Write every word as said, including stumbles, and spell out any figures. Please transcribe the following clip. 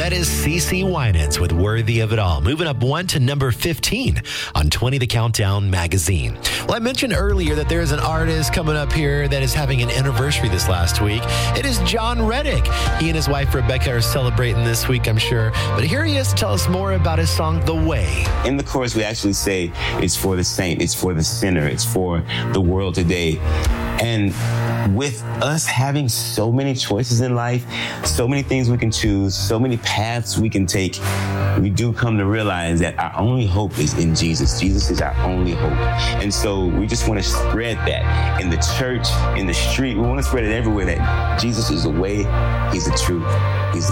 That is CeCe Winans with Worthy of It All. Moving up one to number fifteen on twenty The Countdown magazine. Well, I mentioned earlier that there is an artist coming up here that is having an anniversary this last week. It is John Reddick. He and his wife Rebecca are celebrating this week, I'm sure. But here he is to tell us more about his song, The Way. In the chorus, we actually say it's for the saint, it's for the sinner, it's for the world today. And with us having so many choices in life, so many things we can choose, so many paths we can take, we do come to realize that our only hope is in Jesus. Jesus is our only hope. And so we just want to spread that in the church, in the street. We want to spread it everywhere that Jesus is the way, he's the truth, he's the